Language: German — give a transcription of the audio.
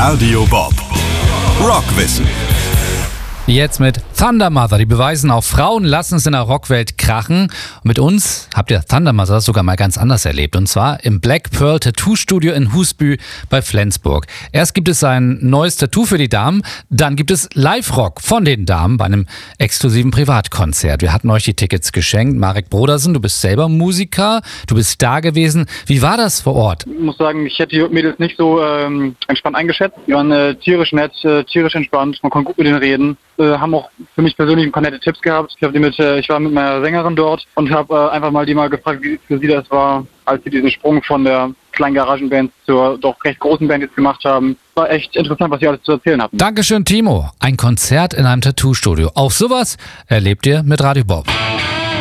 Radio Bob. Rockwissen. Jetzt mit Thunder Mother. Die beweisen auch, Frauen lassen es in der Rockwelt krachen. Und mit uns habt ihr Thunder Mother sogar mal ganz anders erlebt. Und zwar im Black Pearl Tattoo Studio in Husby bei Flensburg. Erst gibt es ein neues Tattoo für die Damen, dann gibt es Live-Rock von den Damen bei einem exklusiven Privatkonzert. Wir hatten euch die Tickets geschenkt. Marek Brodersen, du bist selber Musiker, du bist da gewesen. Wie war das vor Ort? Ich muss sagen, ich hätte die Mädels nicht so entspannt eingeschätzt. Die waren tierisch nett, tierisch entspannt. Man konnte gut mit denen reden. Haben auch für mich persönlich ein paar nette Tipps gehabt. Ich war mit meiner Sängerin dort und habe einfach mal die mal gefragt, wie für sie das war, als sie diesen Sprung von der kleinen Garagenband zur doch recht großen Band jetzt gemacht haben. War echt interessant, was sie alles zu erzählen hatten. Dankeschön, Timo. Ein Konzert in einem Tattoo-Studio. Auch sowas erlebt ihr mit Radio Bob.